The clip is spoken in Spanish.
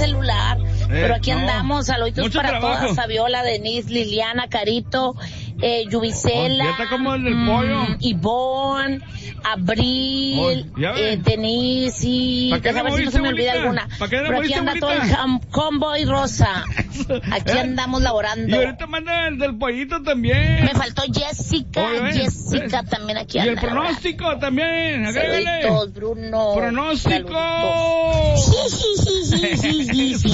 celular. Pero aquí andamos, saluditos mucho para trabajo. todas, Fabiola, Denise, Liliana, Carito, Yubicela, Ya está como el del pollo. Ivonne, Abril, Ya ves. Denise y ¿Pa' qué déjame la ver si no se me moviste, olvida bonita? alguna. ¿Pa' qué la Pero aquí moviste, anda todo el bonita? convoy rosa. Aquí andamos laborando. Y ahorita manda el del pollito también. Me faltó Jessica, Oye, Jessica también aquí Y anda. el pronóstico también, agrégale. Saluditos, Bruno. Pronóstico. Saluditos. Sí.